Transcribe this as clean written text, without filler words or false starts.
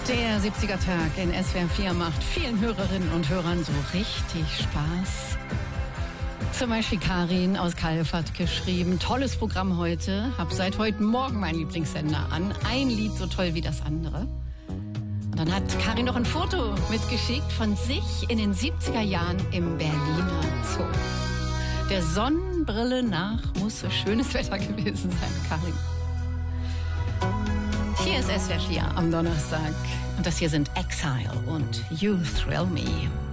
Der 70er-Tag in SWR 4 macht vielen Hörerinnen und Hörern so richtig Spaß. Zum Beispiel Karin aus Kalfert geschrieben, tolles Programm heute, hab seit heute Morgen meinen Lieblingssender an, ein Lied so toll wie das andere. Und dann hat Karin noch ein Foto mitgeschickt von sich in den 70er Jahren im Berliner Zoo. Der Sonnenbrille nach muss so schönes Wetter gewesen sein, Karin. Hier ist SWR 4 am Donnerstag und das hier sind Exile und You Thrill Me.